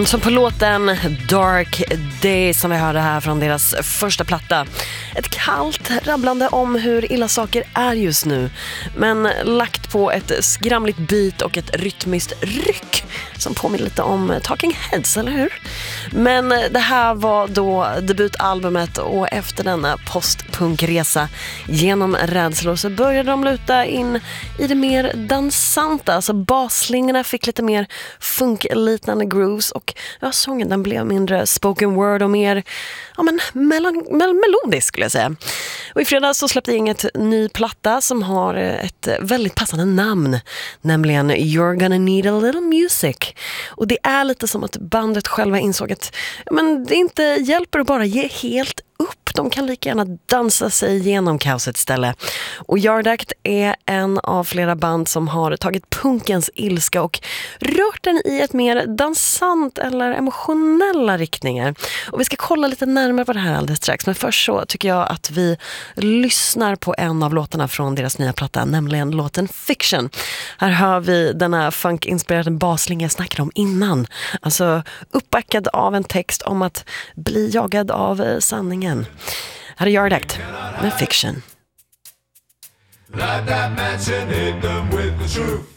Som på låten Dark Day som vi hörde här från deras första platta. Ett kallt rabblande om hur illa saker är just nu, men lagt på ett skramligt beat och ett rytmiskt ryck som påminner lite om Talking Heads, eller hur? Men det här var då debutalbumet, och efter denna postpunkresa genom rädslor så började de luta in i det mer dansanta. Alltså baslinjerna fick lite mer funkliknande grooves, och sången den blev mindre spoken word och mer melodisk skulle jag säga. Och i fredags så släppte inget ny platta som har ett väldigt passande namn, nämligen You're Gonna Need A Little Music. Och det är lite som att bandet själva insåg att det inte hjälper att bara ge helt upp. De kan lika gärna dansa sig igenom kaoset istället. Och Yard Act är en av flera band som har tagit punkens ilska och rört den i ett mer dansant eller emotionella riktningar. Och vi ska kolla lite närmare på det här alldeles strax. Men först så tycker jag att vi lyssnar på en av låtarna från deras nya platta, nämligen låten Fiction. Här hör vi denna funk-inspirerade baslinje jag snackade om innan. Alltså uppbackad av en text om att bli jagad av sanningen. Här är Yard Act med Fiction. Light that match and hit them with the truth.